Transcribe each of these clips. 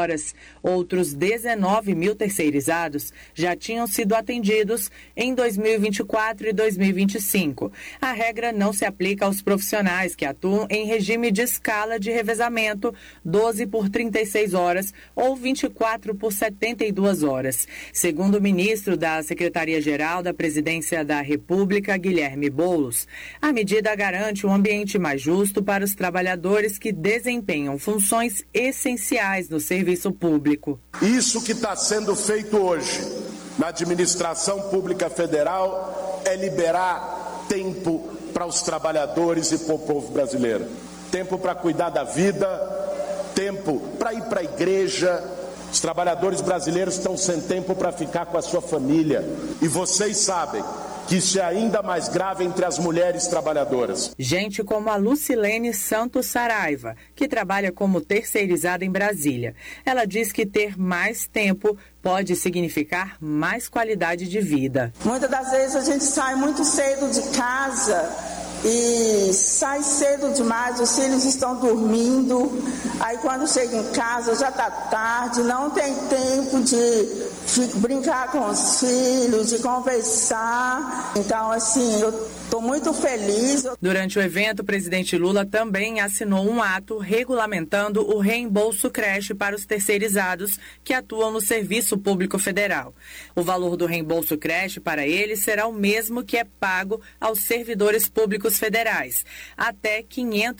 horas. Outros 19 mil terceirizados já tinham sido atendidos em 2024 e 2025. A regra não se aplica aos profissionais que atuam em regime de escala de revezamento, 12 por 36 horas ou 24 por 72 horas. Segundo o ministro da Secretaria-Geral da Presidência da República, Guilherme Boulos, a medida garante um ambiente mais justo para os trabalhadores que desempenham funções essenciais no serviço público. Isso que está sendo feito hoje na administração pública federal é liberar tempo para os trabalhadores e para o povo brasileiro. Tempo para cuidar da vida, tempo para ir para a igreja. Os trabalhadores brasileiros estão sem tempo para ficar com a sua família. E vocês sabem que isso é ainda mais grave entre as mulheres trabalhadoras. Gente como a Lucilene Santos Saraiva, que trabalha como terceirizada em Brasília. Ela diz que ter mais tempo pode significar mais qualidade de vida. Muitas das vezes a gente sai muito cedo de casa e sai cedo demais, os filhos estão dormindo, aí quando chega em casa já está tarde, não tem tempo de brincar com os filhos, de conversar. Então, assim, eu estou muito feliz. Durante o evento, o presidente Lula também assinou um ato regulamentando o reembolso creche para os terceirizados que atuam no Serviço Público Federal. O valor do reembolso creche para eles será o mesmo que é pago aos servidores públicos federais, até R$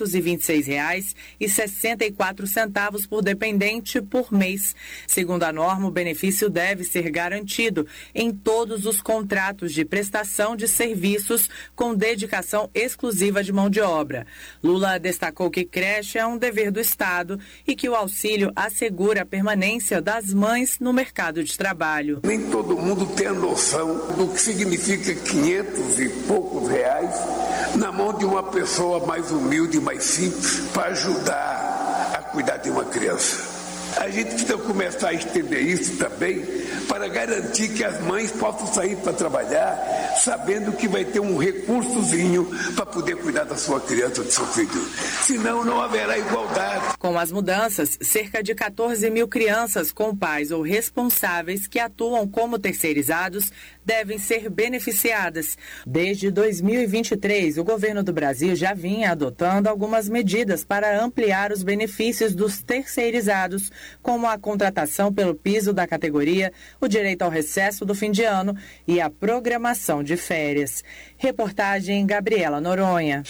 526,64 por dependente por mês. Segundo a norma, o benefício deve ser garantido em todos os contratos de prestação de serviços com dedicação exclusiva de mão de obra. Lula destacou que creche é um dever do Estado e que o auxílio assegura a permanência das mães no mercado de trabalho. Nem todo mundo tem a noção do que significa 500 e poucos reais na mão de uma pessoa mais humilde, mais simples, para ajudar a cuidar de uma criança. A gente precisa começar a estender isso também para garantir que as mães possam sair para trabalhar sabendo que vai ter um recursozinho para poder cuidar da sua criança, do seu filho. Senão não haverá igualdade. Com as mudanças, cerca de 14 mil crianças com pais ou responsáveis que atuam como terceirizados devem ser beneficiadas. Desde 2023, o governo do Brasil já vinha adotando algumas medidas para ampliar os benefícios dos terceirizados, como a contratação pelo piso da categoria, o direito ao recesso do fim de ano e a programação de férias. Reportagem Gabriela Noronha.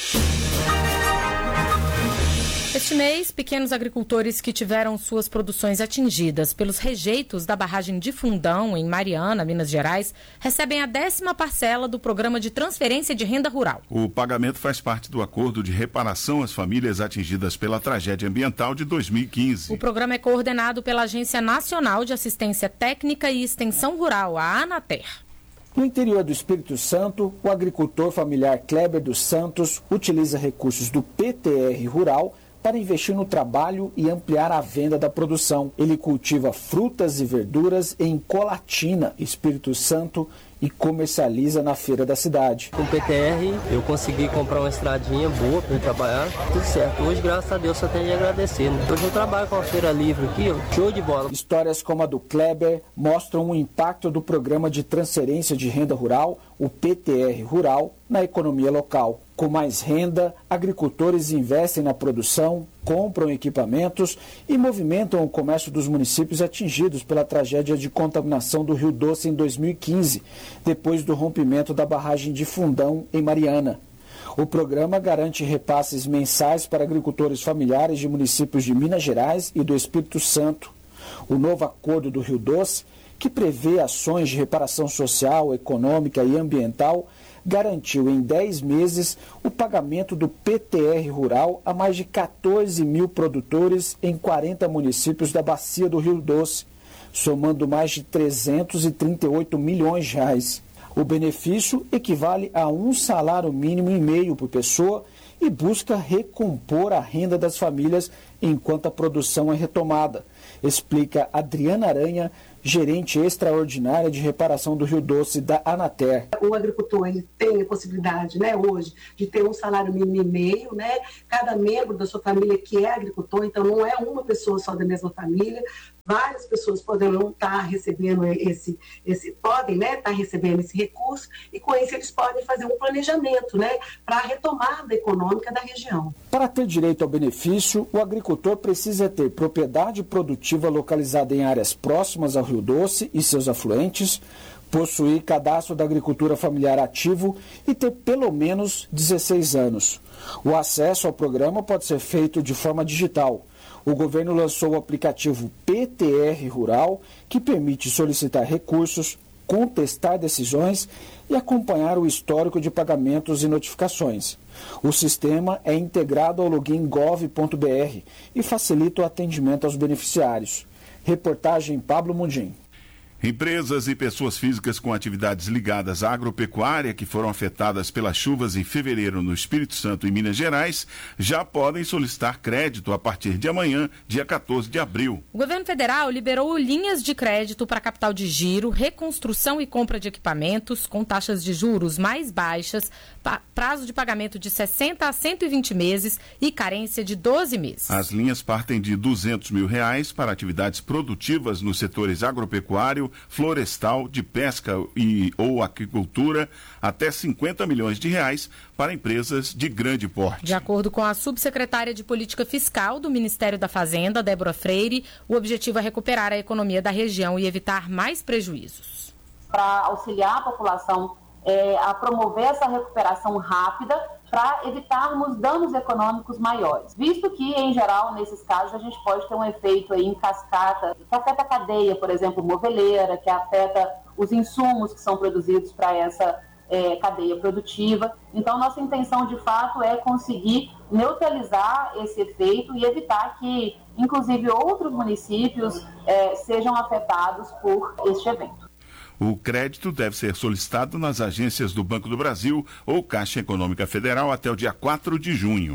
Este mês, pequenos agricultores que tiveram suas produções atingidas pelos rejeitos da barragem de Fundão, em Mariana, Minas Gerais, recebem a 10ª parcela do Programa de Transferência de Renda Rural. O pagamento faz parte do acordo de reparação às famílias atingidas pela tragédia ambiental de 2015. O programa é coordenado pela Agência Nacional de Assistência Técnica e Extensão Rural, a ANATER. No interior do Espírito Santo, o agricultor familiar Kleber dos Santos utiliza recursos do PTR Rural para investir no trabalho e ampliar a venda da produção. Ele cultiva frutas e verduras em Colatina, Espírito Santo, e comercializa na feira da cidade. Com o PTR, eu consegui comprar uma estradinha boa para trabalhar, tudo certo. Hoje, graças a Deus, só tenho de agradecer. Hoje eu trabalho com a feira livre aqui, ó, show de bola. Histórias como a do Kleber mostram o impacto do Programa de Transferência de Renda Rural, o PTR Rural, na economia local. Com mais renda, agricultores investem na produção, compram equipamentos e movimentam o comércio dos municípios atingidos pela tragédia de contaminação do Rio Doce em 2015, depois do rompimento da barragem de Fundão, em Mariana. O programa garante repasses mensais para agricultores familiares de municípios de Minas Gerais e do Espírito Santo. O novo acordo do Rio Doce, que prevê ações de reparação social, econômica e ambiental, garantiu em 10 meses o pagamento do PTR Rural a mais de 14 mil produtores em 40 municípios da bacia do Rio Doce, somando mais de 338 milhões de reais. O benefício equivale a um salário mínimo e meio por pessoa e busca recompor a renda das famílias enquanto a produção é retomada, explica Adriana Aranha, gerente extraordinária de reparação do Rio Doce da ANATER. O agricultor ele tem a possibilidade, hoje, de ter um salário mínimo e meio, cada membro da sua família que é agricultor, então não é uma pessoa só da mesma família, Várias pessoas poderão estar recebendo podem, né, estar recebendo esse recurso, e com isso eles podem fazer um planejamento, né, para a retomada econômica da região. Para ter direito ao benefício, o agricultor precisa ter propriedade produtiva localizada em áreas próximas ao Rio Doce e seus afluentes, possuir cadastro da agricultura familiar ativo e ter pelo menos 16 anos. O acesso ao programa pode ser feito de forma digital. O governo lançou o aplicativo PTR Rural, que permite solicitar recursos, contestar decisões e acompanhar o histórico de pagamentos e notificações. O sistema é integrado ao login gov.br e facilita o atendimento aos beneficiários. Reportagem Pablo Mundim. Empresas e pessoas físicas com atividades ligadas à agropecuária que foram afetadas pelas chuvas em fevereiro no Espírito Santo e Minas Gerais já podem solicitar crédito a partir de amanhã, dia 14 de abril. O governo federal liberou linhas de crédito para capital de giro, reconstrução e compra de equipamentos com taxas de juros mais baixas, prazo de pagamento de 60 a 120 meses e carência de 12 meses. As linhas partem de R$200 mil para atividades produtivas nos setores agropecuário, florestal, de pesca ou agricultura, até R$50 milhões para empresas de grande porte. De acordo com a subsecretária de Política Fiscal do Ministério da Fazenda, Débora Freire, o objetivo é recuperar a economia da região e evitar mais prejuízos. Para auxiliar a população a promover essa recuperação rápida, para evitarmos danos econômicos maiores. Visto que, em geral, nesses casos, a gente pode ter um efeito aí em cascata, que afeta a cadeia, por exemplo, moveleira, que afeta os insumos que são produzidos para essa cadeia produtiva. Então, nossa intenção, de fato, é conseguir neutralizar esse efeito e evitar que, inclusive, outros municípios sejam afetados por este evento. O crédito deve ser solicitado nas agências do Banco do Brasil ou Caixa Econômica Federal até o dia 4 de junho.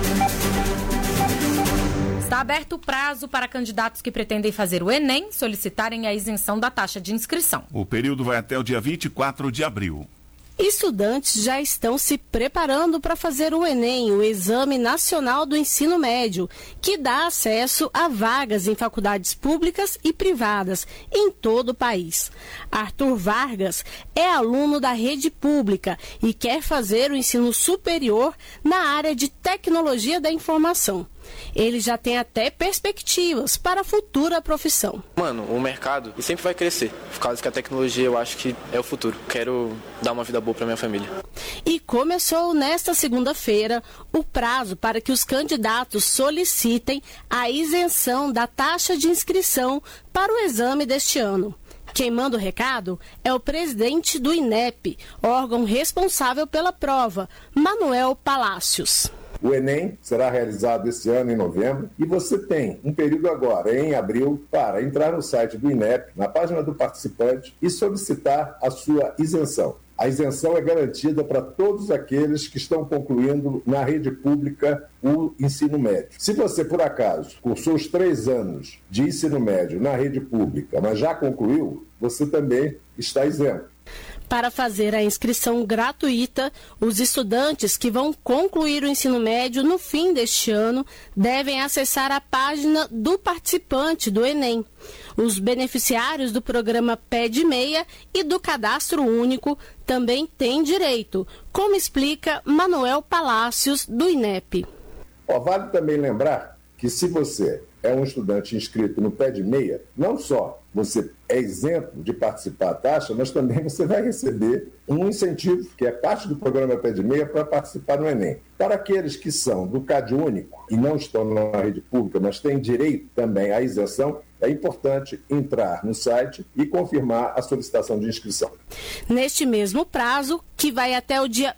Está aberto o prazo para candidatos que pretendem fazer o Enem solicitarem a isenção da taxa de inscrição. O período vai até o dia 24 de abril. Estudantes já estão se preparando para fazer o Enem, o Exame Nacional do Ensino Médio, que dá acesso a vagas em faculdades públicas e privadas em todo o país. Arthur Vargas é aluno da rede pública e quer fazer o ensino superior na área de tecnologia da informação. Ele já tem até perspectivas para a futura profissão. O mercado sempre vai crescer, por causa que a tecnologia eu acho que é o futuro. Quero dar uma vida boa para minha família. E começou nesta segunda-feira o prazo para que os candidatos solicitem a isenção da taxa de inscrição para o exame deste ano. Quem manda o recado é o presidente do INEP, órgão responsável pela prova, Manuel Palácios. O Enem será realizado esse ano em novembro e você tem um período agora, em abril, para entrar no site do INEP, na página do participante e solicitar a sua isenção. A isenção é garantida para todos aqueles que estão concluindo na rede pública o ensino médio. Se você, por acaso, cursou os 3 anos de ensino médio na rede pública, mas já concluiu, você também está isento. Para fazer a inscrição gratuita, os estudantes que vão concluir o ensino médio no fim deste ano devem acessar a página do participante do Enem. Os beneficiários do programa PED Meia e do Cadastro Único também têm direito, como explica Manuel Palácios, do INEP. Vale também lembrar que se você é um estudante inscrito no PED Meia, não só você é isento de participar da taxa, mas também você vai receber um incentivo, que é parte do programa PED Meia, para participar do Enem. Para aqueles que são do CAD Único e não estão na rede pública, mas têm direito também à isenção, é importante entrar no site e confirmar a solicitação de inscrição. Neste mesmo prazo, que vai até o dia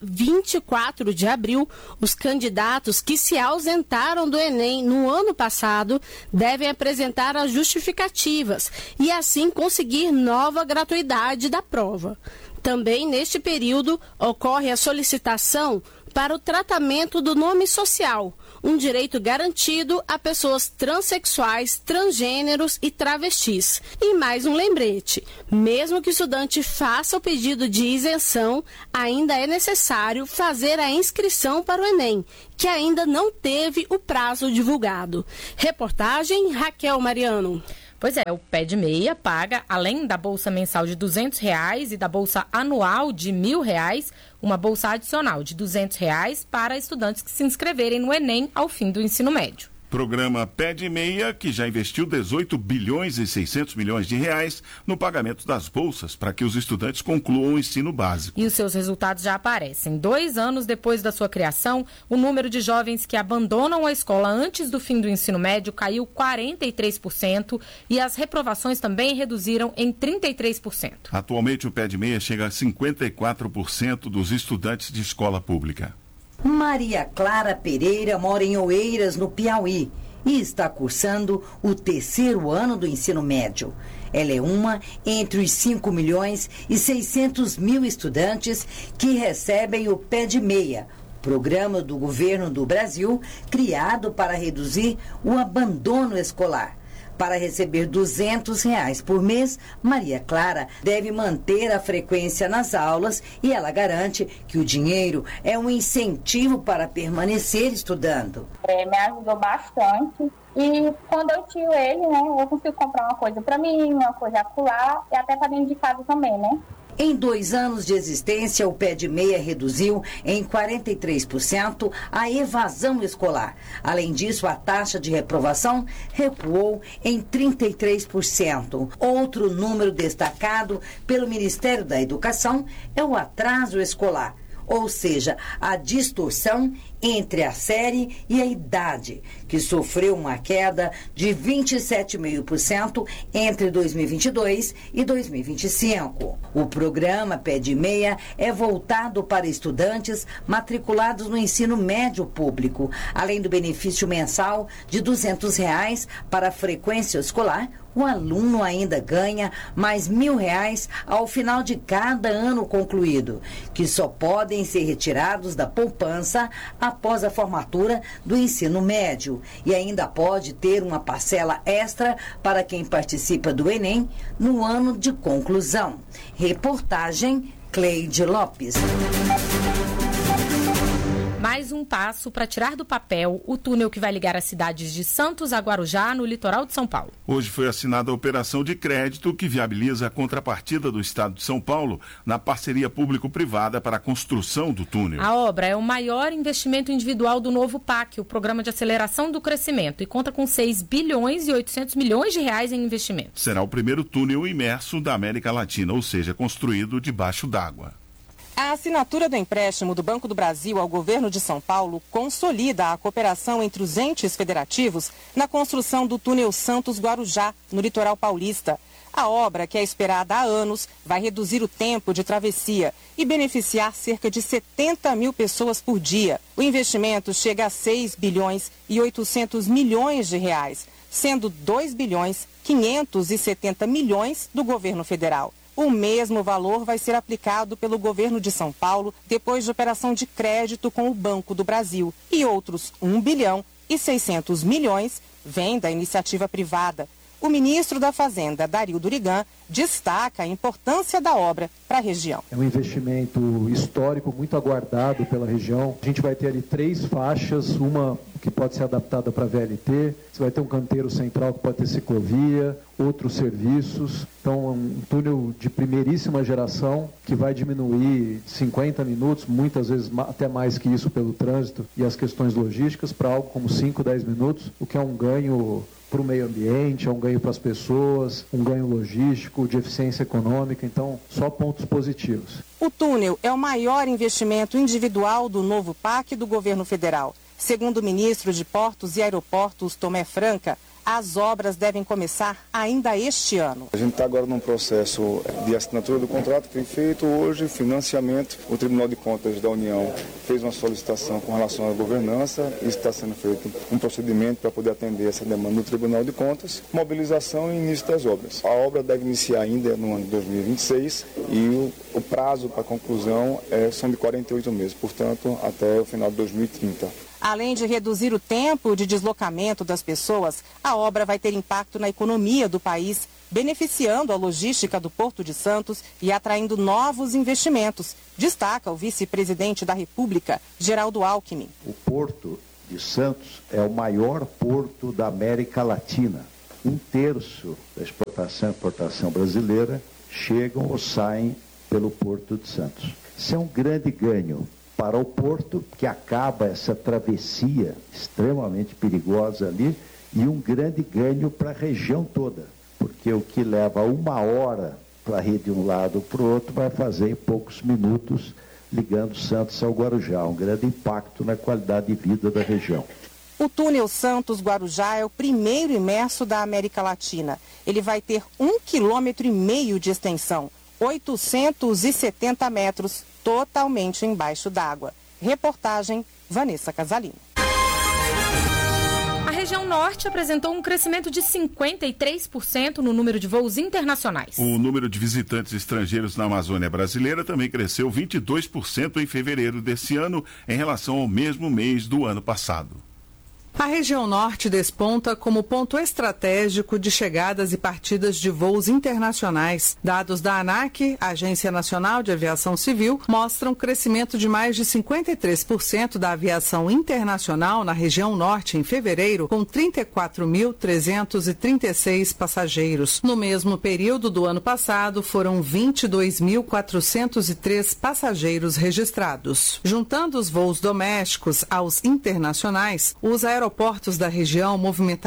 24 de abril, os candidatos que se ausentaram do Enem no ano passado devem apresentar as justificativas e assim conseguir nova gratuidade da prova. Também neste período ocorre a solicitação para o tratamento do nome social, um direito garantido a pessoas transexuais, transgêneros e travestis. E mais um lembrete, mesmo que o estudante faça o pedido de isenção, ainda é necessário fazer a inscrição para o Enem, que ainda não teve o prazo divulgado. Reportagem Raquel Mariano. Pois é, o Pé de Meia paga, além da bolsa mensal de R$200 e da bolsa anual de R$1.000, uma bolsa adicional de R$200 para estudantes que se inscreverem no Enem ao fim do ensino médio. Programa Pé de Meia, que já investiu 18 bilhões e 600 milhões de reais no pagamento das bolsas para que os estudantes concluam o ensino básico. E os seus resultados já aparecem. 2 anos depois da sua criação, o número de jovens que abandonam a escola antes do fim do ensino médio caiu 43% e as reprovações também reduziram em 33%. Atualmente, o Pé de Meia chega a 54% dos estudantes de escola pública. Maria Clara Pereira mora em Oeiras, no Piauí, e está cursando o 3º ano do ensino médio. Ela é uma entre os 5 milhões e 600 mil estudantes que recebem o Pé de Meia, programa do governo do Brasil criado para reduzir o abandono escolar. Para receber R$200 por mês, Maria Clara deve manter a frequência nas aulas e ela garante que o dinheiro é um incentivo para permanecer estudando. Me ajudou bastante e quando eu tiro ele, eu consigo comprar uma coisa para mim, uma coisa acolá e até para dentro de casa também, Em 2 anos de existência, o Pé de Meia reduziu em 43% a evasão escolar. Além disso, a taxa de reprovação recuou em 33%. Outro número destacado pelo Ministério da Educação é o atraso escolar, ou seja, a distorção entre a série e a idade, que sofreu uma queda de 27,5% entre 2022 e 2025. O programa Pé de Meia é voltado para estudantes matriculados no ensino médio público, além do benefício mensal de R$200 para a frequência escolar. O aluno ainda ganha mais R$1.000 ao final de cada ano concluído, que só podem ser retirados da poupança após a formatura do ensino médio. E ainda pode ter uma parcela extra para quem participa do Enem no ano de conclusão. Reportagem Cleide Lopes. Mais um passo para tirar do papel o túnel que vai ligar as cidades de Santos a Guarujá, no litoral de São Paulo. Hoje foi assinada a operação de crédito que viabiliza a contrapartida do Estado de São Paulo na parceria público-privada para a construção do túnel. A obra é o maior investimento individual do novo PAC, o Programa de Aceleração do Crescimento, e conta com 6 bilhões e 800 milhões de reais em investimentos. Será o primeiro túnel imerso da América Latina, ou seja, construído debaixo d'água. A assinatura do empréstimo do Banco do Brasil ao governo de São Paulo consolida a cooperação entre os entes federativos na construção do túnel Santos-Guarujá, no litoral paulista. A obra, que é esperada há anos, vai reduzir o tempo de travessia e beneficiar cerca de 70 mil pessoas por dia. O investimento chega a 6 bilhões e 800 milhões de reais, sendo 2 bilhões 570 milhões do governo federal. O mesmo valor vai ser aplicado pelo governo de São Paulo depois de operação de crédito com o Banco do Brasil. E outros 1 bilhão e 600 milhões vêm da iniciativa privada. O ministro da Fazenda, Dario Durigan, destaca a importância da obra para a região. É um investimento histórico, muito aguardado pela região. A gente vai ter ali 3 faixas, uma que pode ser adaptada para VLT, você vai ter um canteiro central que pode ter ciclovia, outros serviços. Então, um túnel de primeiríssima geração que vai diminuir 50 minutos, muitas vezes até mais que isso pelo trânsito e as questões logísticas, para algo como 5, 10 minutos, o que é um ganho para o meio ambiente, é um ganho para as pessoas, um ganho logístico, de eficiência econômica, então só pontos positivos. O túnel é o maior investimento individual do novo PAC do governo federal. Segundo o ministro de Portos e Aeroportos, Tomé Franca, as obras devem começar ainda este ano. A gente está agora num processo de assinatura do contrato que foi feito hoje, financiamento. O Tribunal de Contas da União fez uma solicitação com relação à governança e está sendo feito um procedimento para poder atender essa demanda do Tribunal de Contas, mobilização e início das obras. A obra deve iniciar ainda no ano de 2026 e o prazo para conclusão são de 48 meses, portanto, até o final de 2030. Além de reduzir o tempo de deslocamento das pessoas, a obra vai ter impacto na economia do país, beneficiando a logística do Porto de Santos e atraindo novos investimentos, destaca o vice-presidente da República, Geraldo Alckmin. O Porto de Santos é o maior porto da América Latina. 1/3 da exportação e importação brasileira chegam ou saem pelo Porto de Santos. Isso é um grande ganho para o porto, que acaba essa travessia extremamente perigosa ali, e um grande ganho para a região toda, porque o que leva 1 hora para ir de um lado para o outro vai fazer em poucos minutos, ligando Santos ao Guarujá, um grande impacto na qualidade de vida da região. O túnel Santos-Guarujá é o primeiro imerso da América Latina. Ele vai ter 1,5 km de extensão, 870 metros, totalmente embaixo d'água. Reportagem Vanessa Casalino. A região norte apresentou um crescimento de 53% no número de voos internacionais. O número de visitantes estrangeiros na Amazônia brasileira também cresceu 22% em fevereiro desse ano em relação ao mesmo mês do ano passado. A região norte desponta como ponto estratégico de chegadas e partidas de voos internacionais. Dados da ANAC, Agência Nacional de Aviação Civil, mostram crescimento de mais de 53% da aviação internacional na região norte em fevereiro, com 34.336 passageiros. No mesmo período do ano passado, foram 22.403 passageiros registrados. Juntando os voos domésticos aos internacionais, os aeroportos da região movimentaram